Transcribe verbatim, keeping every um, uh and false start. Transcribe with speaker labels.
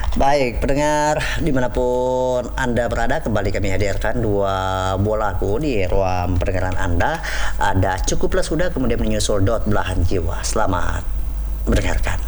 Speaker 1: Baik, pendengar dimanapun Anda berada, kembali kami hadirkan dua buah lagu di ruang pendengaran Anda. Ada Cukuplah Sudah, kemudian menyusul Dot Belahan Jiwa. Selamat mendengarkan.